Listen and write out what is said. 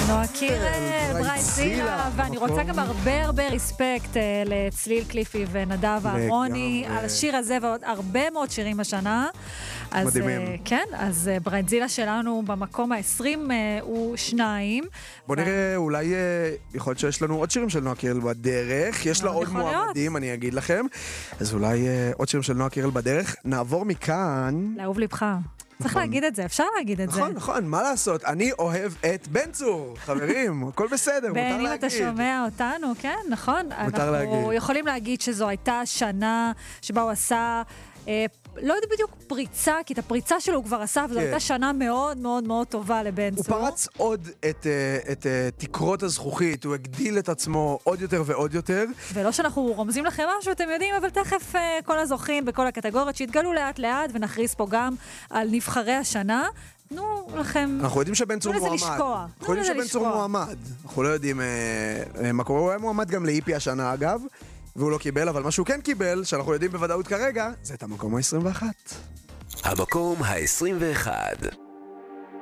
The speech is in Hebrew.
נועה קירל, ברייטזילה, ואני רוצה גם הרבה ריספקט לצליל קליפי ונדב אהרוני על השיר הזה ועוד הרבה מאוד שירים השנה. מדהימים. כן, אז ברייטזילה שלנו במקום ה-22. בוא נראה, אולי יכול להיות שיש לנו עוד שירים של נועה קירל בדרך, יש לה עוד מועמדים, אני אגיד לכם, אז אולי עוד שירים של נועה קירל בדרך. נעבור מכאן לאהוב לבך. צריך להגיד את זה, אפשר להגיד את זה. נכון, מה לעשות? אני אוהב את בן צור, חברים, הכל בסדר, מותר להגיד. אם אתה שומע אותנו, כן, נכון. מותר להגיד. אנחנו יכולים להגיד שזו הייתה שנה שבה הוא עשה, לא יודע בדיוק פריצה, כי את הפריצה שלו הוא כבר עשה, וזו הייתה שנה מאוד מאוד מאוד טובה לבן צור. הוא פרץ עוד את תקרות הזכוכית, הוא הגדיל את עצמו עוד יותר ועוד יותר. ולא שאנחנו רומזים לכם משהו, אתם יודעים, אבל תכף כל הזוכים בכל הקטגוריות שהתגלו לאט לאט, ונכריז פה גם על נבחרי השנה. תנו לכם... אנחנו יודעים שבן צור מועמד. אנחנו יודעים שבן צור מועמד. אנחנו לא יודעים מה קורה, הוא היה מועמד גם לאיפי השנה אגב. והוא לא קיבל, אבל מה שהוא כן קיבל, שאנחנו יודעים בוודאות כרגע, זה את המקום ה-21. המקום ה-21.